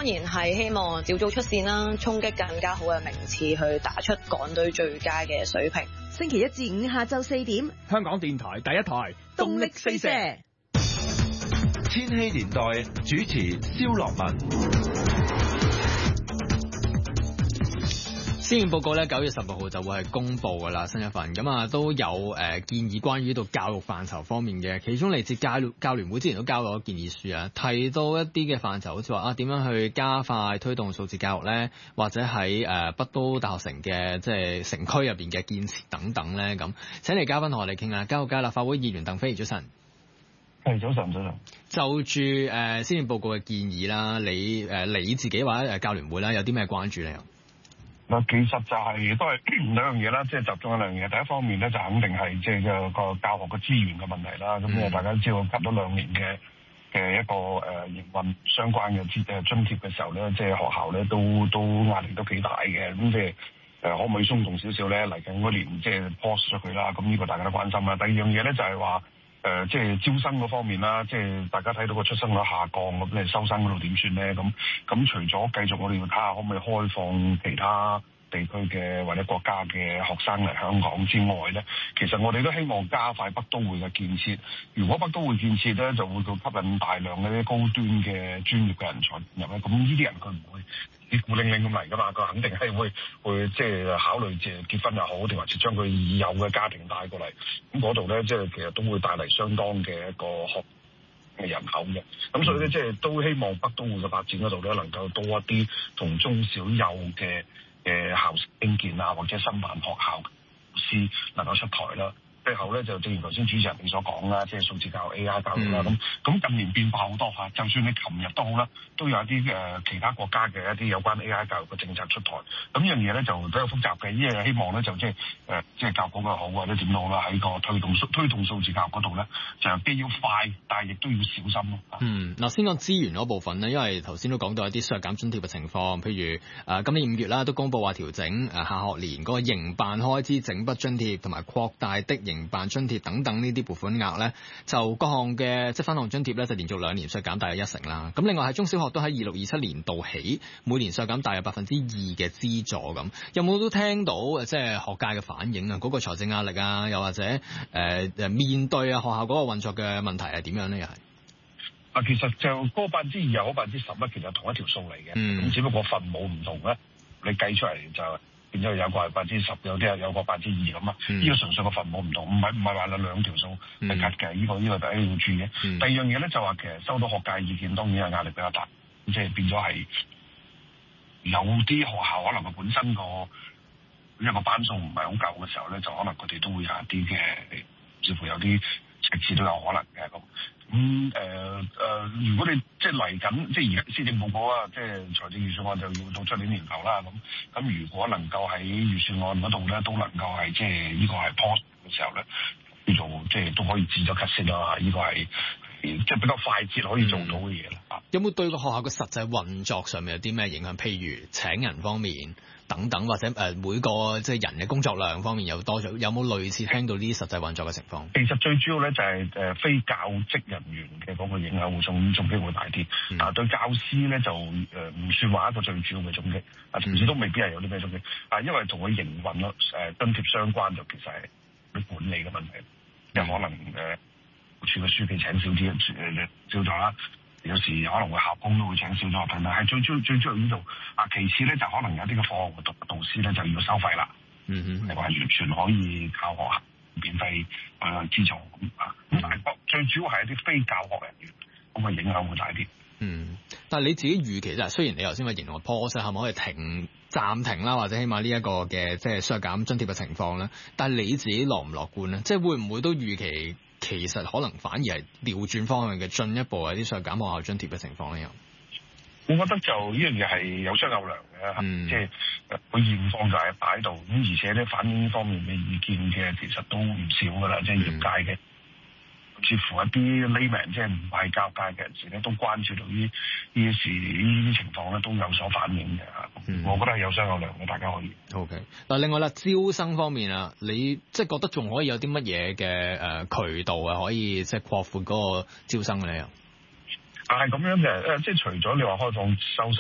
當然係希望小組出線啦，衝擊更加好嘅名次，去打出港隊最佳嘅水平。 星期一至五下晝4點， 香港電台第一台動力四射。 千禧年代主持蕭樂文。 施政報告咧9月16號就會係公布㗎啦，新一份咁啊都有建議關於到教育範疇方面嘅，其中嚟自教聯會之前都交咗建議書啊，提到一啲嘅範疇，好似話點樣去加快推動數字教育咧，或者喺北都大學城嘅即係城區入邊嘅建設等等咧咁。請嚟嘉賓同我哋傾下，教育界立法會議員鄧飛，早晨。 係早晨，早晨。 就住施政報告嘅建議啦，你自己或者教聯會啦，有啲咩關注咧？ 嗱，其實就係都係兩樣嘢啦，即係集中一兩樣嘢。第一方面咧，就肯定係即係個教學嘅資源嘅問題啦。咁大家知道隔咗2年嘅一個營運相關嘅津貼嘅時候咧，即係學校咧都壓力都幾大嘅。咁即係可唔可以鬆動少少咧？嚟緊嗰年即係 pause 咗佢啦。咁呢個大家都關心啦。第二樣嘢咧就係話即係招生嗰方面啦，即係大家睇到個出生率下降，咁你收生嗰度點算咧？咁除咗繼續我哋要睇下可唔可以開放其他地區嘅或者國家嘅學生嚟香港之外咧，其實我哋都希望加快北都會嘅建設。如果北都會建設咧，就會吸引大量嘅啲高端嘅專業嘅人才入咧。咁呢啲人佢唔會啲孤零零咁嚟噶嘛，佢肯定係會即係考慮結婚又好，定或者將佢已有嘅家庭帶過嚟。咁嗰度咧，即係其實都會帶嚟相當嘅一個學嘅人口嘅。咁所以咧，即係都希望北都會嘅發展嗰度咧，能夠多一啲同中小幼嘅校舍興建啊，或者新辦學校嘅老師能夠出台啦。最後咧就正如頭先主持人你所講啦，即係數字教育 AI 教育啦。咁近年變化好多嚇，就算你琴日都好啦，都有一啲其他國家嘅一啲有關 AI 教育嘅政策出台。咁呢樣嘢咧就比較複雜嘅，因為希望咧就即係教育局又好或者點都好啦，喺個推動數字教育嗰度咧，就既要快，但係亦都要小心咯。 嗱，先講資源嗰部分咧，因為頭先都講到一啲削減津貼嘅情況，譬如今年5月啦，都公布話調整下學年嗰個營辦開支整筆津貼同埋擴大的營辦津貼等等呢啲撥款額咧，就各項嘅即係分項津貼咧，就連續2年削減大約1成啦。咁另外係中小學都喺26-27年度起，每年削減大約2%嘅資助咁。有冇都聽到即係學界嘅反應啊？嗰個財政壓力啊，又或者面對學校嗰個運作嘅問題係點樣咧？又係其實就嗰2%又好10%咧，其實同一條數嚟嘅。咁只不過分母唔同咧，你計出嚟就變咗有個係10%，有啲係有個2%咁啊。呢個純粹個分母唔同，唔係話兩條數係夾嘅。呢個第一要注意嘅。第二樣嘢咧就話其實收到學界意見，當然係壓力比較大，即係變咗係有啲學校可能佢本身一個班數唔係好夠嘅時候咧，就可能佢哋都會有一啲嘅，似乎有啲赤字都有可能嘅咁。如果你即係嚟緊，即係而家施政報告啊，即係財政預算案就要到出年年頭啦。咁如果能夠喺預算案嗰度咧，都能夠係即係呢個係 pause 嘅時候咧，叫做即係都可以止咗咳先啦。呢個係即係比較快捷可以做到嘅嘢啦。 有冇對個學校嘅實際運作上面有啲咩影響？譬如請人方面等等，或者每個即係人嘅工作量方面有多咗？有冇類似聽到呢啲實際運作嘅情況？其實最主要咧就係非教職人員嘅嗰個影響會仲機會大啲。對教師咧就唔算話一個最主要嘅衝擊。同時都未必係有啲咩衝擊。因為同佢營運咯津貼相關，就其實係啲管理嘅問題。即係可能處嘅書記請少啲少咗啦。有時可能會校工都會請少咗，但係最主要呢度。其次咧就可能有啲嘅課外活動導師咧就要收費啦。你話完全可以靠學校免費資助咁但係最主要係一啲非教學人員咁嘅影響會大啲。 但係你自己預期就係，雖然你頭先話形容 pause 係咪可以暫停啦，或者起碼呢一個嘅即係削減津貼嘅情況咧，但係你自己樂唔樂觀咧？即係會唔會都預期其實可能反而係調轉方向嘅進一步有啲削減學校津貼嘅情況咧？ 我覺得就呢樣嘢係有商有量嘅，即係佢現況就係擺喺度，咁而且咧反映呢方面嘅意見嘅其實都唔少噶啦，即係業界嘅，似乎一啲 layman 即係唔係教育界嘅人士咧，都關注到呢啲情況咧，都有所反映嘅。我覺得係有商有量嘅，大家可以。 OK。嗱，另外啦，招生方面啊，你即係覺得仲可以有啲乜嘢嘅渠道啊，可以即係擴闊嗰個招生嘅咧？ 係咁樣嘅，即係除咗你話開放收生。